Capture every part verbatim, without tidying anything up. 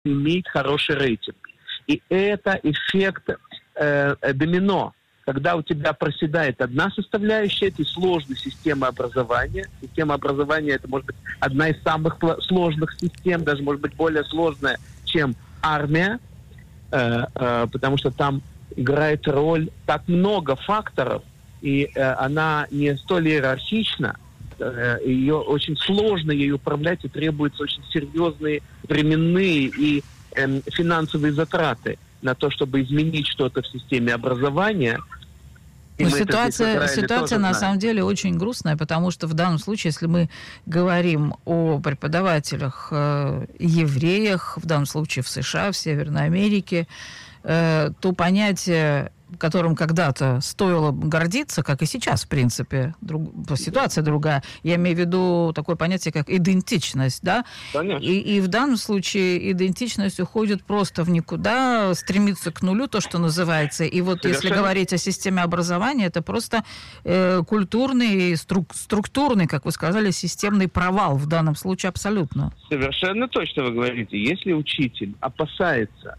имеет хороший рейтинг. И это эффект э, домино. Когда у тебя проседает одна составляющая этой сложной системы образования, система образования это может быть одна из самых сложных систем, даже может быть более сложная, чем армия, э, э, потому что там играет роль так много факторов, и э, она не столь иерархична, э, ее очень сложно ей управлять, и требуются очень серьезные временные и э, финансовые затраты на то, чтобы изменить что-то в системе образования. Но ситуация, ситуация на самом деле очень грустная, потому что в данном случае, если мы говорим о преподавателях э, евреях, в данном случае в США, в Северной Америке, э, то понятие, которым когда-то стоило гордиться, как и сейчас, в принципе, друг, ситуация другая. Я имею в виду такое понятие, как идентичность, да? Конечно. И, и в данном случае идентичность уходит просто в никуда, стремится к нулю, то, что называется. И вот Совершенно. Если говорить о системе образования, это просто э, культурный, струк, структурный, как вы сказали, системный провал в данном случае абсолютно. Совершенно точно вы говорите. Если учитель опасается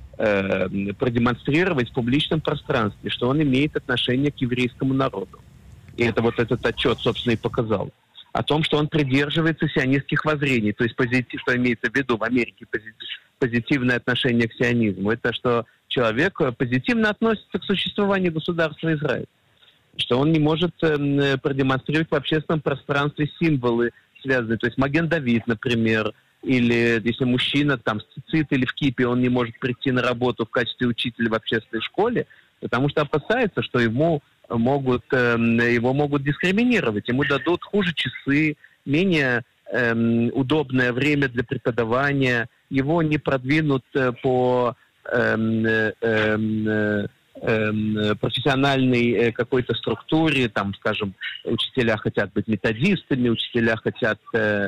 продемонстрировать в публичном пространстве, что он имеет отношение к еврейскому народу. И это вот этот отчет, собственно, и показал. О том, что он придерживается сионистских воззрений, то есть позитив, что имеется в виду в Америке позитив, позитивное отношение к сионизму. Это что человек позитивно относится к существованию государства Израиль. Что он не может э, продемонстрировать в общественном пространстве символы, связанные, то есть Маген Давид, например, или если мужчина там с цицит или в кипе, он не может прийти на работу в качестве учителя в общественной школе, потому что опасается, что ему могут, э, его могут дискриминировать, ему дадут хуже часы, менее э, удобное время для преподавания, его не продвинут э, по э, э, э, профессиональной э, какой-то структуре, там, скажем, учителя хотят быть методистами, учителя хотят э,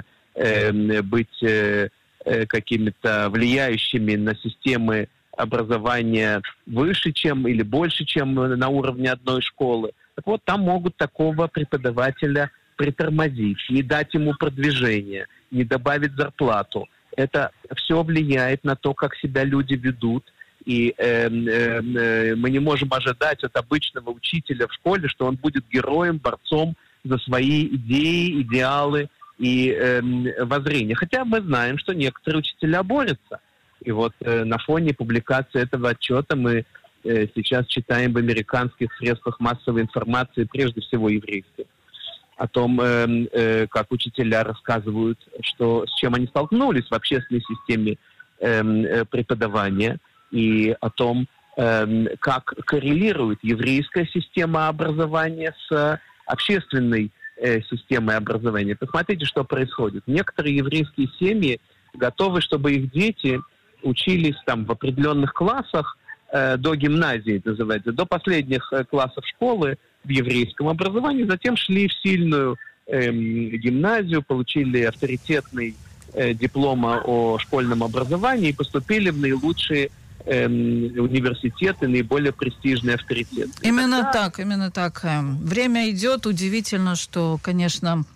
быть э, э, какими-то влияющими на системы образования выше, чем или больше, чем на уровне одной школы. Так вот, там могут такого преподавателя притормозить, не дать ему продвижение, не добавить зарплату. Это все влияет на то, как себя люди ведут. И э, э, мы не можем ожидать от обычного учителя в школе, что он будет героем, борцом за свои идеи, идеалы и э, воззрения. Хотя мы знаем, что некоторые учителя борются. И вот э, на фоне публикации этого отчета мы э, сейчас читаем в американских средствах массовой информации, прежде всего еврейских, о том, э, э, как учителя рассказывают, что, с чем они столкнулись в общественной системе э, э, преподавания, и о том, э, как коррелирует еврейская система образования с общественной системой образования. Посмотрите, что происходит. Некоторые еврейские семьи готовы, чтобы их дети учились там в определенных классах э, до гимназии, называется, до последних э, классов школы в еврейском образовании, затем шли в сильную э, гимназию, получили авторитетный э, диплом о школьном образовании и поступили в наилучшие университеты, наиболее престижные авторитеты. Именно Тогда... так, именно так. Время идет, удивительно, что, конечно,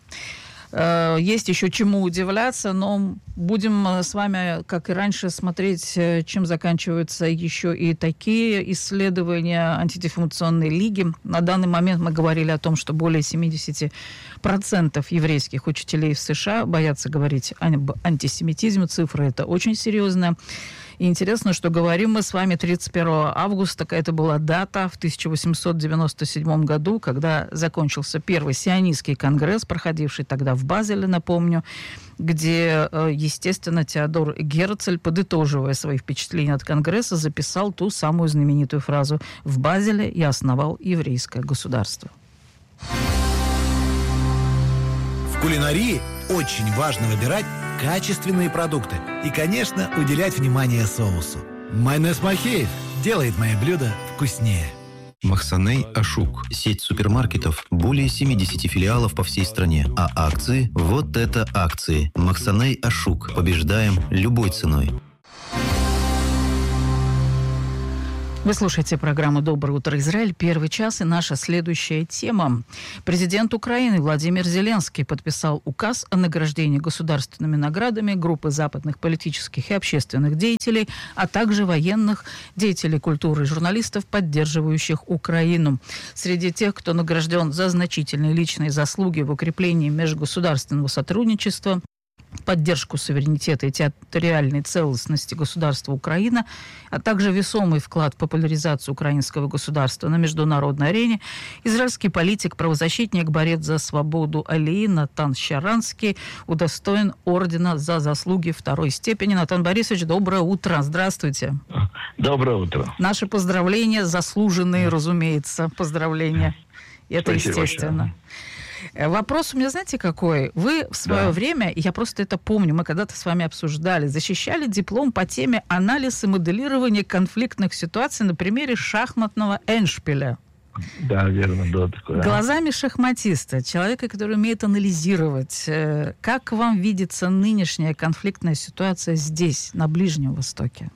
есть еще чему удивляться, но будем с вами, как и раньше, смотреть, чем заканчиваются еще и такие исследования антидефамационной лиги. На данный момент мы говорили о том, что более семьдесят процентов еврейских учителей в США боятся говорить об антисемитизме. Цифра это очень серьезная. И интересно, что говорим мы с вами тридцать первого августа, это была дата в тысяча восемьсот девяносто седьмом году, когда закончился первый сионистский конгресс, проходивший тогда в Базеле, напомню, где, естественно, Теодор Герцль, подытоживая свои впечатления от конгресса, записал ту самую знаменитую фразу «В Базеле я основал еврейское государство». В кулинарии очень важно выбирать качественные продукты и, конечно, уделять внимание соусу. Майонез Махеев делает мои блюда вкуснее. Махсаней Ашук. Сеть супермаркетов. Более семидесяти филиалов по всей стране. А акции? Вот это акции. Махсаней Ашук. Побеждаем любой ценой. Вы слушаете программу «Доброе утро, Израиль». Первый час и наша следующая тема. Президент Украины Владимир Зеленский подписал указ о награждении государственными наградами группы западных политических и общественных деятелей, а также военных, деятелей культуры и журналистов, поддерживающих Украину. Среди тех, кто награжден за значительные личные заслуги в укреплении межгосударственного сотрудничества, поддержку суверенитета и территориальной целостности государства Украина, а также весомый вклад в популяризацию украинского государства на международной арене, израильский политик, правозащитник, борец за свободу Алии Натан Щаранский удостоен ордена за заслуги второй степени. Натан Борисович, доброе утро. Здравствуйте. Доброе утро. Наши поздравления, заслуженные, разумеется, поздравления. И это Спасибо естественно. большое. Вопрос у меня, знаете, какой? Вы в свое Да. время, я просто это помню, мы когда-то с вами обсуждали, защищали диплом по теме анализ и моделирование конфликтных ситуаций на примере шахматного эндшпиля. Да, верно, было такое. Глазами шахматиста, человека, который умеет анализировать, э, как вам видится нынешняя конфликтная ситуация здесь, на Ближнем Востоке?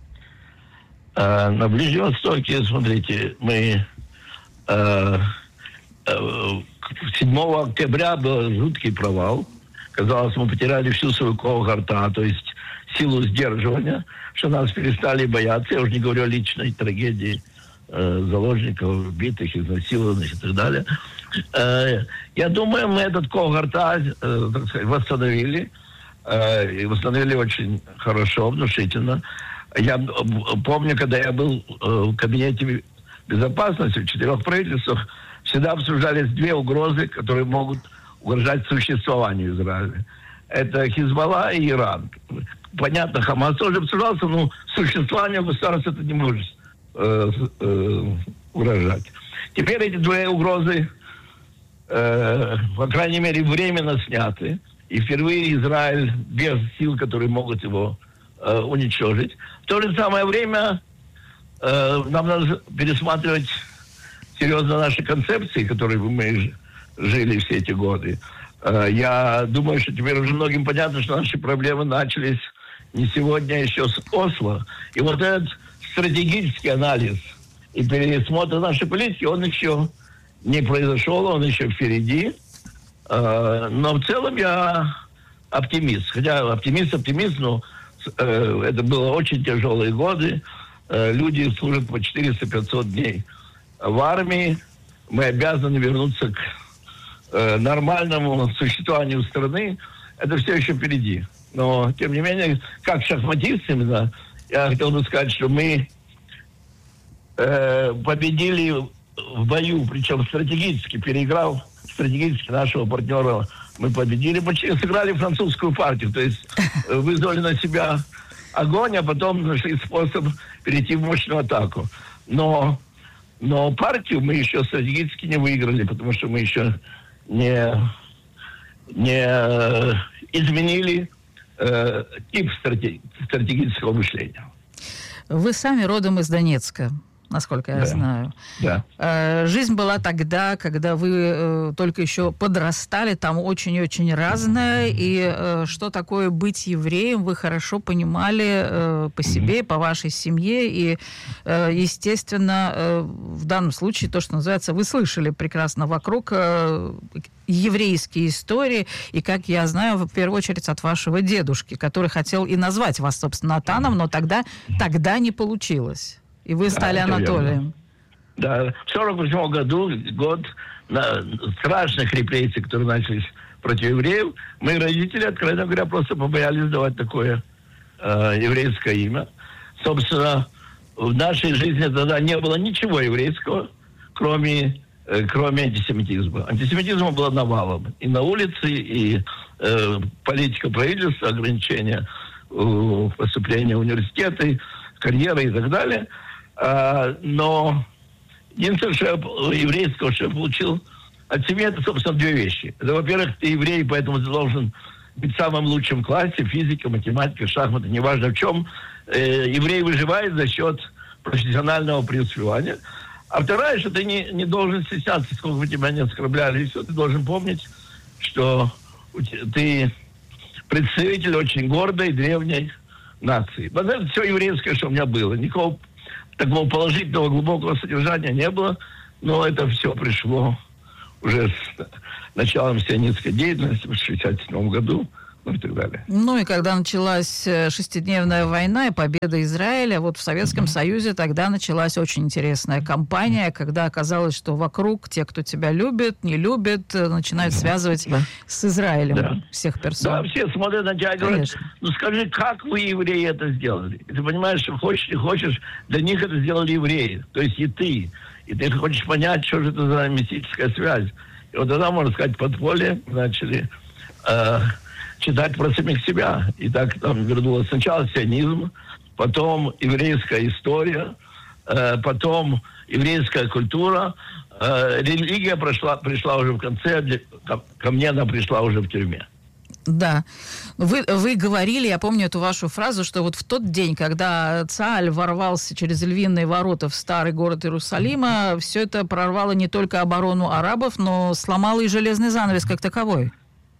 А, на Ближнем Востоке, смотрите, мы э, э, седьмого октября был жуткий провал. Казалось, мы потеряли всю свою когорта, то есть силу сдерживания, что нас перестали бояться. Я уже не говорю о личной трагедии э, заложников, убитых, изнасилованных и так далее. Э, я думаю, мы этот когорта, э, так сказать, восстановили. Э, и восстановили очень хорошо, внушительно. Я помню, когда я был в кабинете безопасности в четырех правительствах, всегда обсуждались две угрозы, которые могут угрожать существованию Израиля. Это Хизбалла и Иран. Понятно, Хамас тоже обсуждался, но существованию государства это не может э, э, угрожать. Теперь эти две угрозы, э, по крайней мере, временно сняты. И впервые Израиль без сил, которые могут его э, уничтожить. В то же самое время э, нам надо пересматривать серьезно наши концепции, которые мы жили все эти годы. Я думаю, что теперь уже многим понятно, что наши проблемы начались не сегодня, а еще с Осло. И вот этот стратегический анализ и пересмотр нашей политики, он еще не произошел, он еще впереди. Но в целом я оптимист. Хотя оптимист, оптимист, но это было очень тяжелые годы. Люди служат по четыреста-пятьсот дней в армии. Мы обязаны вернуться к э, нормальному существованию страны. Это все еще впереди. Но, тем не менее, как шахматист именно, я хотел бы сказать, что мы э, победили в бою, причем стратегически, переиграв стратегически нашего партнера, мы победили. Мы сыграли французскую партию, то есть вызвали на себя огонь, а потом нашли способ перейти в мощную атаку. Но Но партию мы еще стратегически не выиграли, потому что мы еще не, не изменили э, тип стратег, стратегического мышления. Вы сами родом из Донецка, насколько я да. знаю. Да. Жизнь была тогда, когда вы только еще подрастали, там очень-очень разная, и что такое быть евреем, вы хорошо понимали по себе, по вашей семье, и, естественно, в данном случае, то, что называется, вы слышали прекрасно вокруг еврейские истории, и, как я знаю, в первую очередь от вашего дедушки, который хотел и назвать вас, собственно, Натаном, но тогда, тогда не получилось. И вы стали да, Анатолием. Да, в сорок восьмом году, год на страшных репрессий, которые начались против евреев, мои родители, откровенно говоря, просто побоялись давать такое э, еврейское имя. Собственно, в нашей жизни тогда не было ничего еврейского, кроме, э, кроме антисемитизма. Антисемитизма было навалом. И на улице, и э, политика правительства, ограничения э, поступления в университеты, карьеры и так далее. Но единственное, что я, еврейского, что я получил от семьи, это, собственно, две вещи. Это, во-первых, ты еврей, поэтому ты должен быть в самом лучшем классе, физика, математика, шахматы, неважно в чем. Еврей выживает за счет профессионального преуспевания. А вторая, что ты не, не должен стесняться, сколько бы тебя не оскорбляли, и все, ты должен помнить, что ты представитель очень гордой, древней нации. Вот это все еврейское, что у меня было. Никакого такого положительного, глубокого содержания не было, но это все пришло уже с началом сионистской деятельности в шестьдесят седьмом году. Ну и так далее. Ну и когда началась шестидневная война и победа Израиля, вот в Советском Союзе тогда началась очень интересная кампания, когда оказалось, что вокруг те, кто тебя любит, не любит, начинают связывать да. с Израилем да. всех персон. Да, все смотрят на тебя и говорят, Конечно. ну скажи, как вы, евреи, это сделали? И ты понимаешь, что хочешь, не хочешь, для них это сделали евреи, то есть и ты. И ты хочешь понять, что же это за мистическая связь. И вот тогда, можно сказать, подполье начали... Э, читать про самих себя. И так там вернулось сначала сионизм, потом еврейская история, э, потом еврейская культура. Э, религия прошла, пришла уже в конце, для, ко, ко мне она пришла уже в тюрьме. Да. Вы, вы говорили, я помню эту вашу фразу, что вот в тот день, когда Цааль ворвался через львиные ворота в старый город Иерусалима, все это прорвало не только оборону арабов, но сломало и железный занавес как таковой.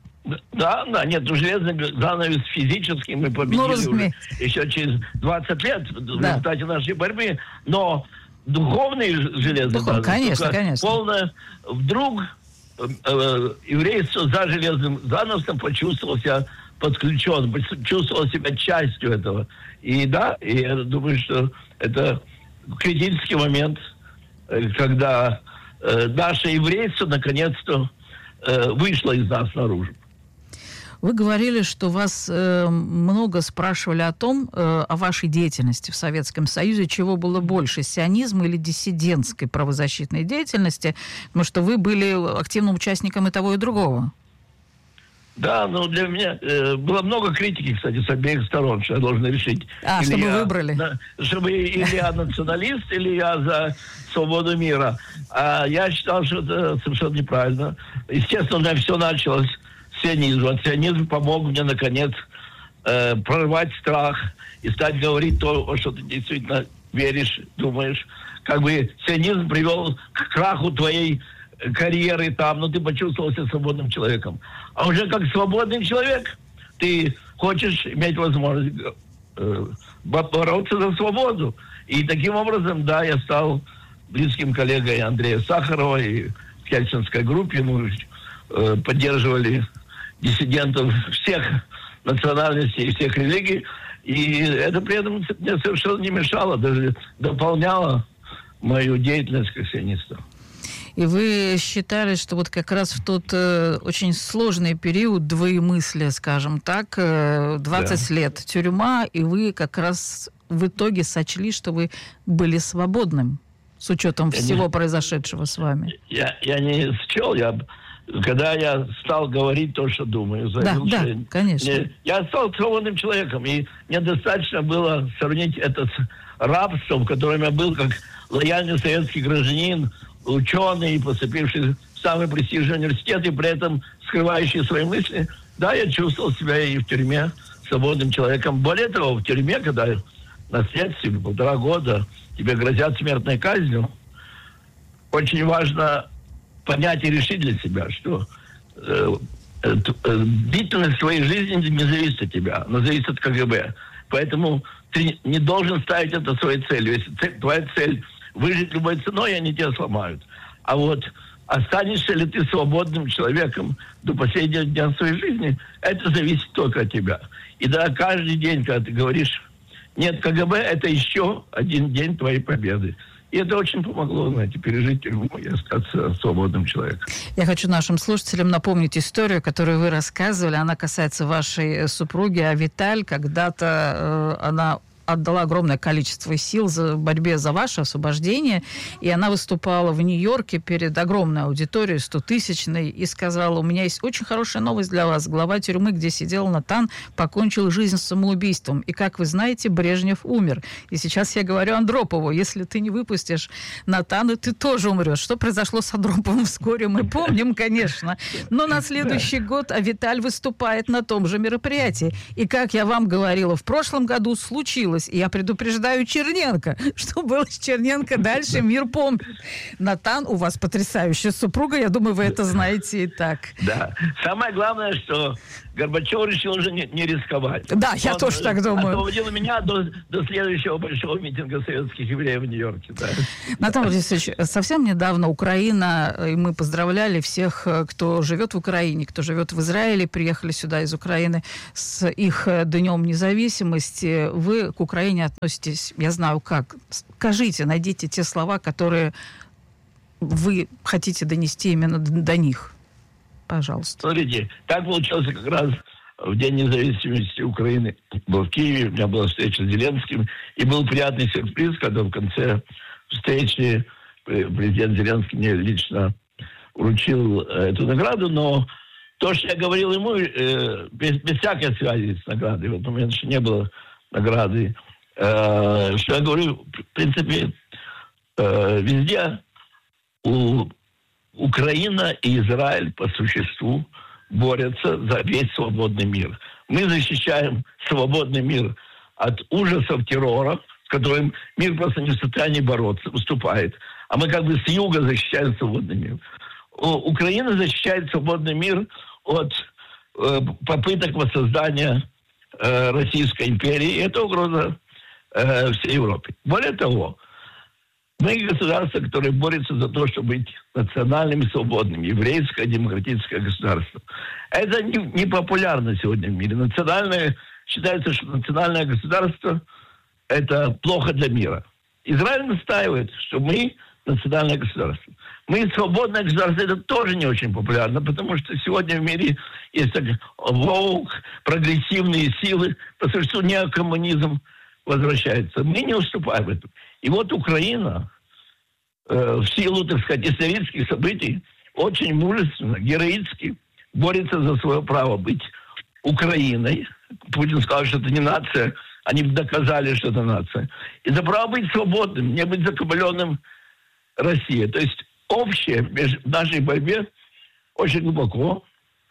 Да, да, нет, железный занавес физически мы победили ну, уже еще через двадцать лет в да. результате нашей борьбы, но духовный железный Духов, занавес, конечно, конечно. полное, вдруг э, еврейство за железным занавесом почувствовал себя подключен, почувствовал себя частью этого. И да, и я думаю, что это критический момент, когда э, наше еврейство наконец-то э, вышло из нас наружу. Вы говорили, что вас э, много спрашивали о том, э, о вашей деятельности в Советском Союзе, чего было больше, сионизма или диссидентской правозащитной деятельности, потому что вы были активным участником и того, и другого. Да, ну для меня э, было много критики, кстати, с обеих сторон, что я должен решить. А, или чтобы я, выбрали. Да, чтобы или я националист, или я за свободу мира. А я считал, что это совершенно неправильно. Естественно, у меня все началось сионизм. А сионизм помог мне, наконец, э, прорвать страх и стать говорить то, во что ты действительно веришь, думаешь. Как бы сионизм привел к краху твоей карьеры там, но ты почувствовал себя свободным человеком. А уже как свободный человек ты хочешь иметь возможность э, бороться за свободу. И таким образом, да, я стал близким коллегой Андрея Сахарова, и в Ельцинской группе мы э, поддерживали диссидентов всех национальностей и всех религий. И это при этом мне совершенно не мешало, даже дополняло мою деятельность как сиониста. И вы считали, что вот как раз в тот э, очень сложный период двоемыслия, скажем так, э, двадцать да. лет тюрьма, и вы как раз в итоге сочли, что вы были свободным, с учетом я всего не, произошедшего с вами. Я, я не счел, я... Когда я стал говорить то, что думаю, заявил, да, что да, конечно. Мне, я стал свободным человеком, и мне достаточно было сравнить это с рабством, в котором я был как лояльный советский гражданин, ученый, поступивший в самый престижный университет, и при этом скрывающий свои мысли. Да, я чувствовал себя и в тюрьме свободным человеком. Более того, в тюрьме, когда на следствии полтора года тебе грозят смертной казнью, очень важно понять и решить для себя, что э, э, э, длительность твоей жизни не зависит от тебя, она зависит от КГБ. Поэтому ты не должен ставить это своей целью. Если цель, твоя цель выжить любой ценой, они тебя сломают. А вот останешься ли ты свободным человеком до последнего дня своей жизни, это зависит только от тебя. И да, каждый день, когда ты говоришь «нет КГБ», это еще один день твоей победы. И это очень помогло, знаете, пережить тюрьму и остаться свободным человеком. Я хочу нашим слушателям напомнить историю, которую вы рассказывали. Она касается вашей супруги Авиталь. Когда-то э, она отдала огромное количество сил в борьбе за ваше освобождение, и она выступала в Нью-Йорке перед огромной аудиторией, стотысячной, и сказала: у меня есть очень хорошая новость для вас. Глава тюрьмы, где сидел Натан, покончил жизнь самоубийством. И, как вы знаете, Брежнев умер. И сейчас я говорю Андропову: если ты не выпустишь Натана, ты тоже умрешь. Что произошло с Андроповым вскоре, мы помним, конечно. Но на следующий год Авиталь выступает на том же мероприятии. И, как я вам говорила, в прошлом году случилось, и я предупреждаю Черненко, что было с Черненко дальше, мир помнит. Натан, у вас потрясающая супруга, я думаю, вы это знаете и так. Да. Самое главное, что Горбачев решил уже не, не рисковать. Да, я Он тоже так думаю. освободил меня до, до следующего большого митинга советских евреев в Нью-Йорке. Да. Натан Борисович, совсем недавно Украина, и мы поздравляли всех, кто живет в Украине, кто живет в Израиле, приехали сюда из Украины с их Днем независимости. Вы к Украине относитесь, я знаю как. Скажите, найдите те слова, которые вы хотите донести именно до них. Пожалуйста. Смотрите, так получилось как раз в День независимости Украины. Был в Киеве, у меня была встреча с Зеленским, и был приятный сюрприз, когда в конце встречи президент Зеленский мне лично вручил эту награду, но то, что я говорил ему, без, без всякой связи с наградой, в этот момент еще не было награды, что я говорю, в принципе, везде у Украина и Израиль по существу борются за весь свободный мир. Мы защищаем свободный мир от ужасов террора, с которым мир просто не в состоянии бороться, выступает. А мы как бы с юга защищаем свободный мир. Украина защищает свободный мир от э, попыток воссоздания э, Российской империи. И это угроза э, всей Европе. Более того, мы государство, которое борется за то, чтобы быть национальным и свободным, еврейское демократическое государство. Это не, не популярно сегодня в мире. Национальное, считается, что национальное государство – это плохо для мира. Израиль настаивает, что мы национальное государство. Мы свободное государство, это тоже не очень популярно, потому что сегодня в мире есть так воук, прогрессивные силы, по существу неокоммунизм возвращается. Мы не уступаем в этом. И вот Украина э, в силу, так сказать, исторических событий очень мужественно, героически борется за свое право быть Украиной. Путин сказал, что это не нация, они доказали, что это нация. И за право быть свободным, не быть закабаленным Россией. То есть общее в нашей борьбе очень глубоко.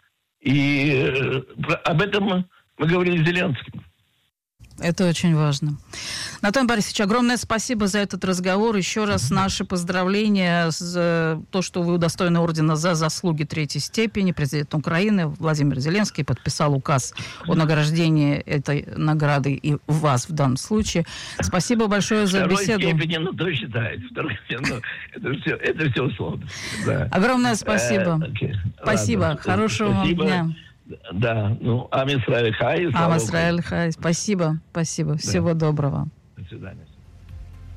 И э, об этом мы говорили с Зеленским. Это очень важно. Натан Борисович, огромное спасибо за этот разговор. Еще раз наши поздравления за то, что вы удостоены ордена за заслуги третьей степени. Президент Украины Владимир Зеленский подписал указ о награждении этой награды и вас в данном случае. Спасибо большое за Второй беседу. Степени, ну, то считает. Второй, ну, это, все, это все условно. Да. Огромное спасибо. Э, okay. Спасибо. Ладно. Хорошего Спасибо. вам дня. Да, ну, Ам Исраэль Хай. Ам Исраэль Хай. Спасибо, спасибо. Да. Всего доброго.